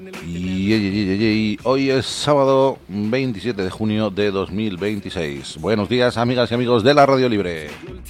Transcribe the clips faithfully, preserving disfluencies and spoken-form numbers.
Y, y, y, y, y hoy es sábado veintisiete de junio de dos mil veintiséis. Buenos días, amigas y amigos de la Radio Libre.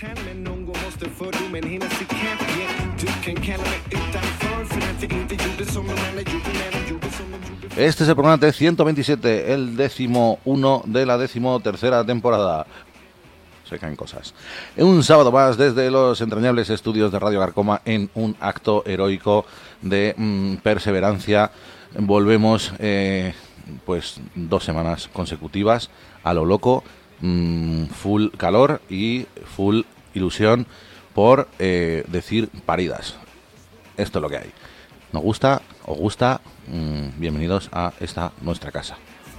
Este es el programa de ciento veintisiete, el décimo uno de la decimotercera temporada. Se caen cosas. Un sábado más desde los entrañables estudios de Radio Garcoma en un acto heroico de mmm, perseverancia. Volvemos eh, pues dos semanas consecutivas a lo loco, mmm, full calor y full ilusión por eh, decir paridas. Esto es lo que hay. Nos gusta, os gusta, mmm, bienvenidos a esta nuestra casa.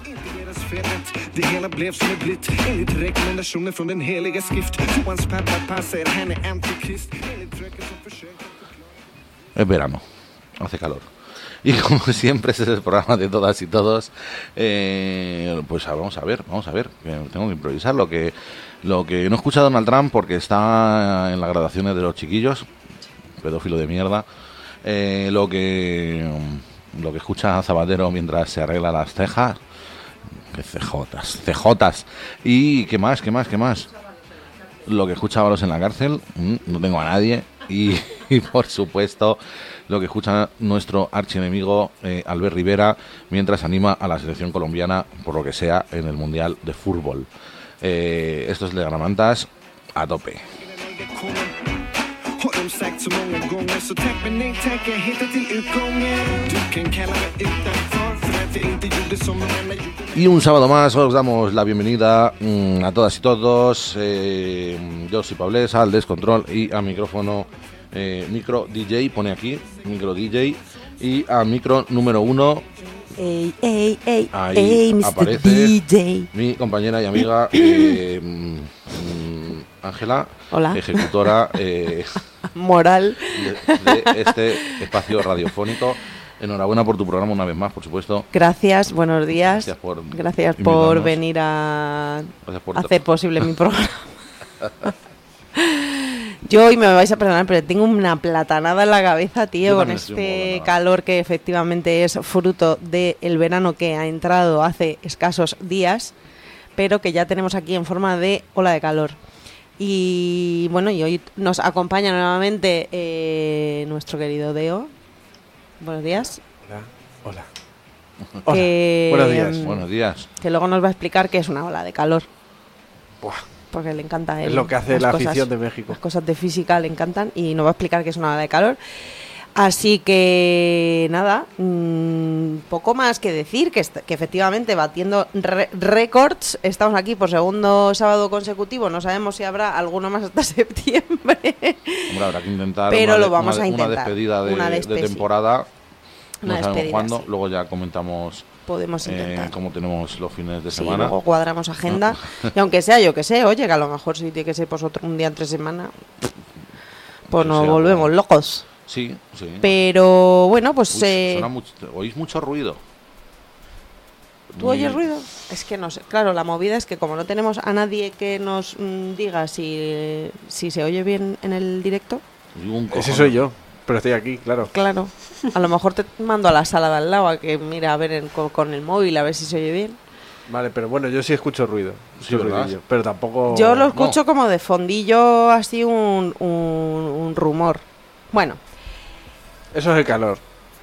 Es verano, hace calor. Y como siempre, ese es el programa de todas y todos. Eh, pues vamos a ver, vamos a ver. Tengo que improvisar lo que lo que no escucha Donald Trump porque está en las graduaciones de los chiquillos, pedófilo de mierda. Eh, lo que lo que escucha Zapatero mientras se arregla las cejas. Que cejotas, cejotas. Y qué más, qué más, qué más. Lo que escucha Balos en la cárcel, no tengo a nadie. Y, y por supuesto, lo que escucha nuestro archienemigo eh, Albert Rivera mientras anima a la selección colombiana, por lo que sea, en el Mundial de Fútbol. Eh, esto es Legramantas a tope. Y un sábado más os damos la bienvenida mmm, a todas y todos. Eh, yo soy Pablés, al descontrol y a micrófono, eh, micro D J, pone aquí, micro D J, y a micro número uno. Ey, ey, ey, ahí ey, aparece D J. Mi compañera y amiga eh, Ángela, ejecutora eh, moral de, de este espacio radiofónico. Enhorabuena por tu programa una vez más, por supuesto. Gracias, buenos días. Gracias por, Gracias por venir a por hacer posible mi programa. Yo hoy me vais a perdonar, pero tengo una platanada en la cabeza, tío, con este calor que efectivamente es fruto del verano que ha entrado hace escasos días, pero que ya tenemos aquí en forma de ola de calor. Y bueno, y hoy nos acompaña nuevamente eh, nuestro querido Deo. Buenos días. Hola, hola. Que, Hola. Buenos días. Um, Buenos días. Que luego nos va a explicar qué es una ola de calor. Buah. Porque le encanta a él. Es lo que hace la cosas, afición de México. Las cosas de física le encantan y nos va a explicar qué es una ola de calor. Así que nada, mmm, poco más que decir, que, est- que efectivamente batiendo re- récords, estamos aquí por segundo sábado consecutivo, no sabemos si habrá alguno más hasta septiembre. Hombre, habrá que intentar pero una, lo vamos una, a intentar. Una despedida de, una despe- de temporada, una no sabemos despedida, cuándo, sí. Luego ya comentamos Podemos intentar. eh, cómo tenemos los fines de sí, semana. luego cuadramos agenda, y aunque sea, yo que sé, oye, que a lo mejor si tiene que ser pues otro, un día entre semana, pues Que nos sea, volvemos bueno. locos. Sí, sí. Pero bueno, pues... Uy, eh, suena mucho, ¿oís mucho ruido? ¿Tú Muy- oyes ruido? Es que no sé. Claro, la movida es que como no tenemos a nadie que nos mm, diga si, si se oye bien en el directo, y un Ese cojón. soy yo, pero estoy aquí, claro. claro, a lo mejor te mando a la sala de al lado a que mira a ver en- con, con el móvil a ver si se oye bien. Vale, pero bueno, yo sí escucho ruido. Sí, ¿verdad? ruidillo, pero tampoco... Yo lo escucho no. como de fondillo, así un, un, un rumor. Bueno, Eso es el calor.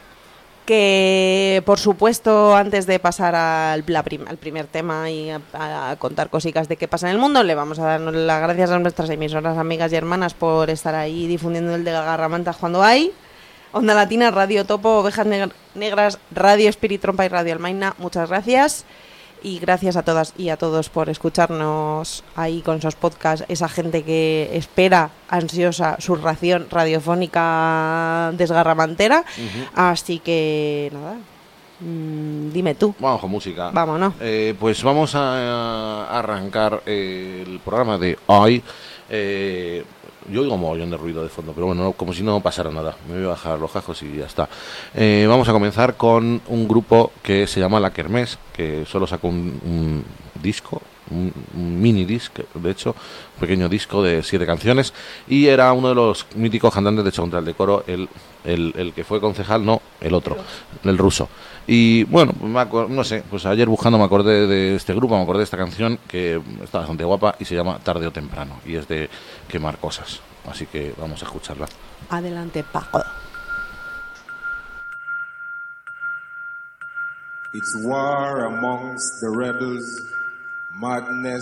que por supuesto antes de pasar al, la prim- al primer tema y a, a contar cositas de qué pasa en el mundo, le vamos a dar las gracias a nuestras emisoras amigas y hermanas por estar ahí difundiendo el de Garramantas cuando hay. Onda Latina, Radio Topo, Ovejas Neg- Negras, Radio Spirit Trompa y Radio Almaina, muchas gracias. Y gracias a todas y a todos por escucharnos ahí con esos podcasts, esa gente que espera ansiosa su ración radiofónica desgarramantera. Ujú. Así que nada, mmm, dime tú. Vamos con música. Vámonos. Eh, pues vamos a, a arrancar eh, el programa de hoy. Eh, yo oigo un mogollón de ruido de fondo, pero bueno, no, como si no pasara nada. Me voy a bajar los cascos y ya está. Eh, vamos a comenzar con un grupo que se llama La Kermés, que solo sacó un, un disco, un, un mini disc, de hecho, un pequeño disco de siete canciones, y era uno de los míticos cantantes de Hecho Contra el Decoro, el, el, el que fue concejal, no, el otro, el ruso. Y bueno, pues me acor- no sé, pues ayer buscando me acordé de este grupo, me acordé de esta canción que está bastante guapa y se llama Tarde o Temprano y es de Quemar Cosas. Así que vamos a escucharla. Adelante, Paco. It's war amongst the rebels, madness